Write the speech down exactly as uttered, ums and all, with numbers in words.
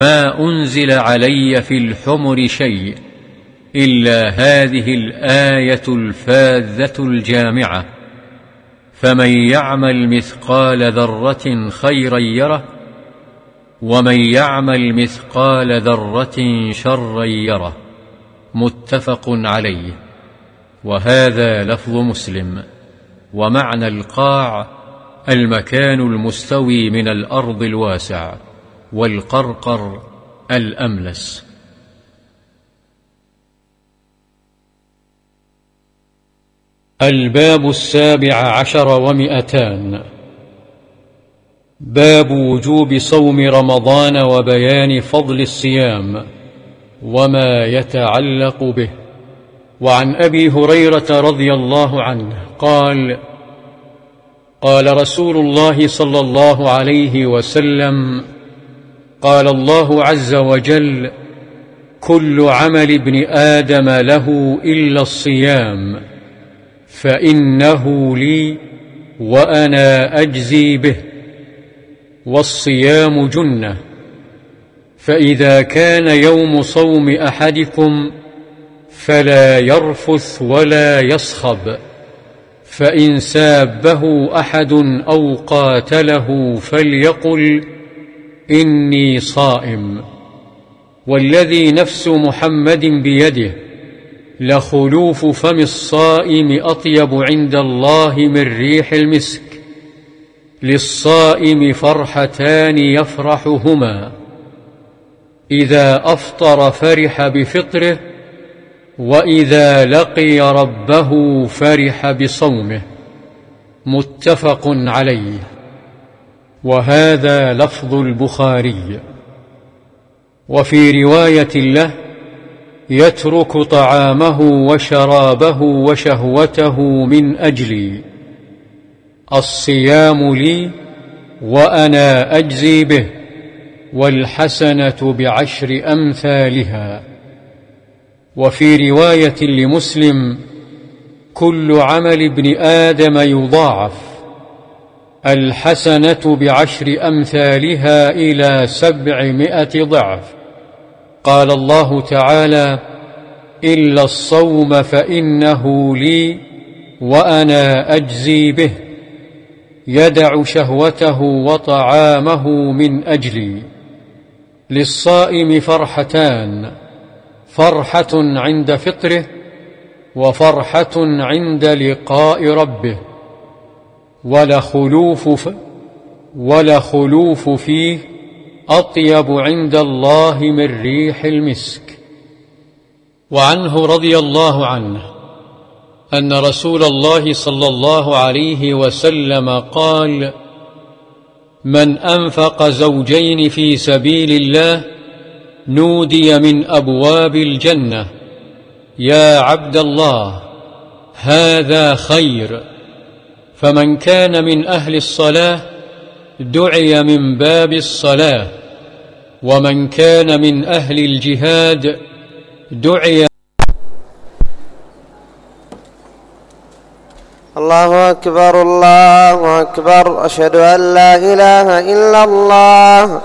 ما أنزل علي في الحمر شيء إلا هذه الآية الفاذة الجامعة: فمن يعمل مثقال ذرة خيرا يره، ومن يعمل مثقال ذرة شرا يره. متفق عليه. وهذا لفظ مسلم. ومعنى القاع المكان المستوي من الأرض الواسع، والقرقر الأملس. الباب السابع عشر ومئتان. باب وجوب صوم رمضان وبيان فضل الصيام وما يتعلق به. وعن أبي هريرة رضي الله عنه قال: قال رسول الله صلى الله عليه وسلم: قال الله عز وجل: كل عمل ابن آدم له إلا الصيام فإنه لي وأنا أجزي به. والصيام جنة، فإذا كان يوم صوم أحدكم فلا يرفث ولا يصخب، فإن سابه أحد أو قاتله فليقل: إني صائم. والذي نفس محمد بيده لخلوف فم الصائم أطيب عند الله من ريح المسك. للصائم فرحتان يفرحهما: إذا أفطر فرح بفطره، وإذا لقي ربه فرح بصومه. متفق عليه. وهذا لفظ البخاري. وفي رواية له: يترك طعامه وشرابه وشهوته من أجلي. الصيام لي وأنا أجزي به، والحسنة بعشر أمثالها. وفي رواية لمسلم: كل عمل ابن آدم يضاعف، الحسنة بعشر أمثالها إلى سبعمائة ضعف. قال الله تعالى: إلا الصوم فإنه لي وأنا أجزي به. يدع شهوته وطعامه من أجلي. للصائم فرحتان: فرحة عند فطره، وفرحة عند لقاء ربه. ولخلوف, ولخلوف فيه أطيب عند الله من ريح المسك. وعنه رضي الله عنه أن رسول الله صلى الله عليه وسلم قال: من أنفق زوجين في سبيل الله نودي من أبواب الجنة: يا عبد الله، هذا خير. فمن كان من أهل الصلاة دعي من باب الصلاة، ومن كان من أهل الجهاد دعي. الله أكبر الله أكبر، أشهد أن لا إله إلا الله.